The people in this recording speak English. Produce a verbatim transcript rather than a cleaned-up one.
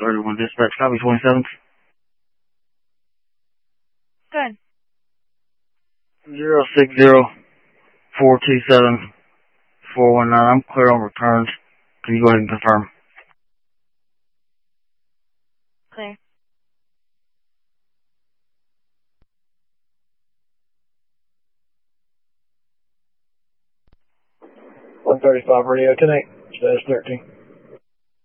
thirty-one dispatch, copy twenty-seventh. Good. Zero six zero four two seven four one nine. I'm clear on returns. Can you go ahead and confirm? Clear. one thirty-five radio, connect, status thirteen.